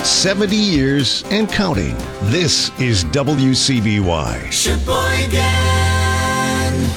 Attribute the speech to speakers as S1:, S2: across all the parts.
S1: 70 years and counting. This is WCBY.
S2: Sheboygan.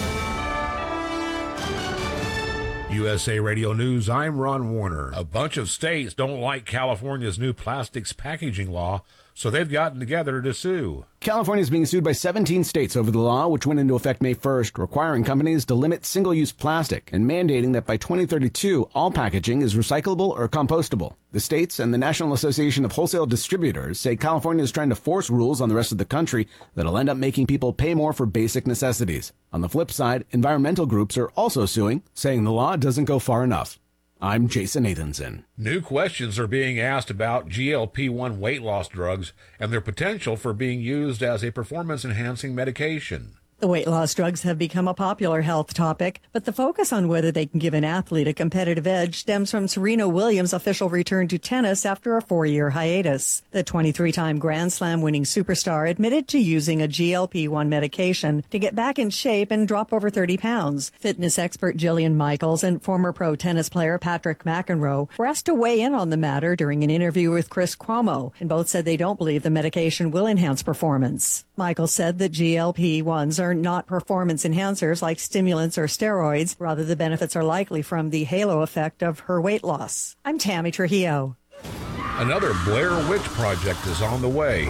S3: USA Radio News, I'm Ron Warner. A bunch of states don't like California's new plastics packaging law, so they've gotten together to sue.
S4: California is being sued by 17 states over the law, which went into effect May 1st, requiring companies to limit single-use plastic and mandating that by 2032, all packaging is recyclable or compostable. The states and the National Association of Wholesale Distributors say California is trying to force rules on the rest of the country that'll end up making people pay more for basic necessities. On the flip side, environmental groups are also suing, saying the law doesn't go far enough. I'm Jason Nathanson.
S3: New questions are being asked about GLP-1 weight loss drugs and their potential for being used as a performance-enhancing medication.
S5: The weight loss drugs have become a popular health topic, but the focus on whether they can give an athlete a competitive edge stems from Serena Williams' official return to tennis after a 4-year hiatus. The 23-time Grand Slam winning superstar admitted to using a GLP-1 medication to get back in shape and drop over 30 pounds. Fitness expert Jillian Michaels and former pro tennis player Patrick McEnroe were asked to weigh in on the matter during an interview with Chris Cuomo, and both said they don't believe the medication will enhance performance. Michaels said that GLP-1s are not performance enhancers like stimulants or steroids. Rather, the benefits are likely from the halo effect of her weight loss. I'm Tammy Trujillo.
S3: Another Blair Witch Project is on the way.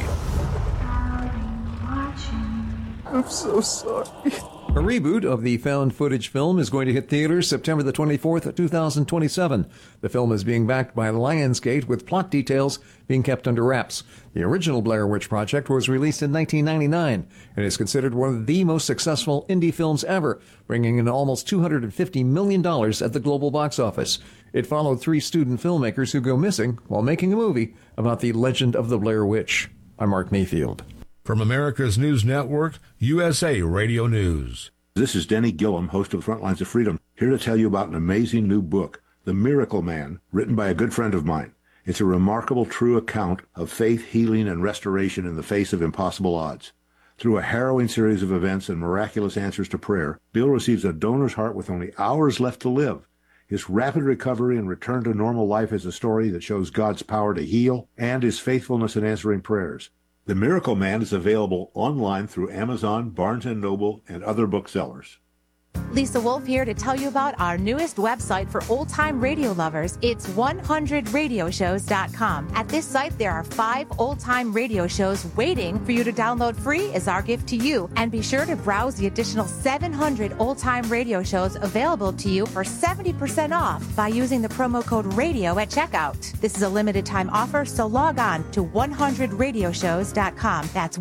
S6: I'm so sorry. A reboot of the found footage film is going to hit theaters September the 24th, 2027. The film is being backed by Lionsgate, with plot details being kept under wraps. The original Blair Witch Project was released in 1999 and is considered one of the most successful indie films ever, bringing in almost $250 million at the global box office. It followed 3 student filmmakers who go missing while making a movie about the legend of the Blair Witch. I'm Mark Mayfield.
S3: From America's News Network, USA Radio News.
S7: This is Denny Gillum, host of Frontlines of Freedom, here to tell you about an amazing new book, The Miracle Man, written by a good friend of mine. It's a remarkable, true account of faith, healing, and restoration in the face of impossible odds. Through a harrowing series of events and miraculous answers to prayer, Bill receives a donor's heart with only hours left to live. His rapid recovery and return to normal life is a story that shows God's power to heal and his faithfulness in answering prayers. The Miracle Man is available online through Amazon, Barnes & Noble, and other booksellers.
S8: Lisa Wolf here to tell you about our newest website for old-time radio lovers. It's 100radioshows.com. At this site, there are 5 old-time radio shows waiting for you to download free as our gift to you. And be sure to browse the additional 700 old-time radio shows available to you for 70% off by using the promo code RADIO at checkout. This is a limited-time offer, so log on to 100radioshows.com. That's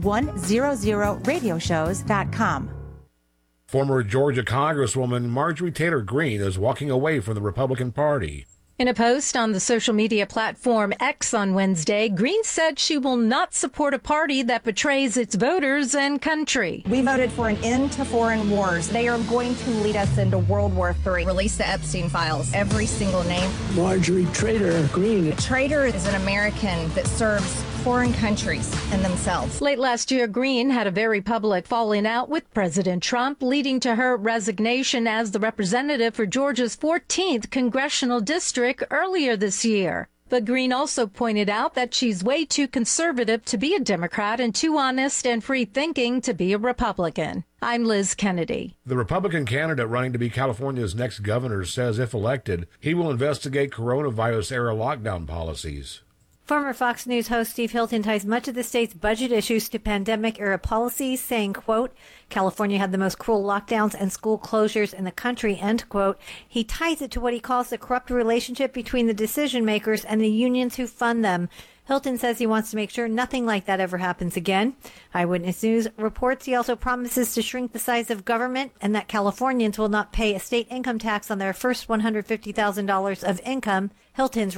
S8: 100radioshows.com.
S3: Former Georgia Congresswoman Marjorie Taylor Greene is walking away from the Republican Party.
S9: In a post on the social media platform X on Wednesday, Greene said she will not support a party that betrays its voters and country.
S10: We voted for an end to foreign wars. They are going to lead us into World War III. Release the Epstein files. Every single name.
S11: Marjorie Taylor Greene.
S10: A traitor is an American that serves foreign countries and themselves.
S9: Late last year, Greene had a very public falling out with President Trump, leading to her resignation as the representative for Georgia's 14th congressional district earlier this year. But Greene also pointed out that she's way too conservative to be a Democrat and too honest and free-thinking to be a Republican. I'm Liz Kennedy.
S3: The Republican candidate running to be California's next governor says if elected, he will investigate coronavirus-era lockdown policies.
S12: Former Fox News host Steve Hilton ties much of the state's budget issues to pandemic-era policies, saying, quote, California had the most cruel lockdowns and school closures in the country, end quote. He ties it to what he calls the corrupt relationship between the decision makers and the unions who fund them. Hilton says he wants to make sure nothing like that ever happens again. Eyewitness News reports he also promises to shrink the size of government and that Californians will not pay a state income tax on their first $150,000 of income. Hilton's